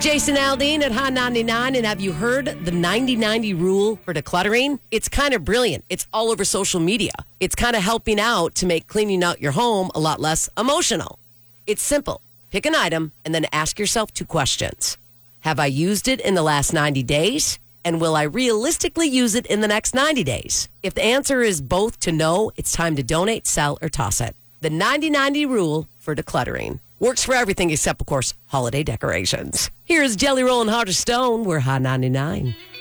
Jason Aldean at Hot 99, and have you heard the 90-90 rule for decluttering? It's kind of brilliant. It's all over social media. It's kind of helping out to make cleaning out your home a lot less emotional. It's simple. Pick an item and then ask yourself 2 questions. Have I used it in the last 90 days? And will I realistically use it in the next 90 days? If the answer is both to no, it's time to donate, sell, or toss it. The 90-90 rule for decluttering. Works for everything except, of course, holiday decorations. Here's Jelly Roll and Heart of Stone. We're Hot 99.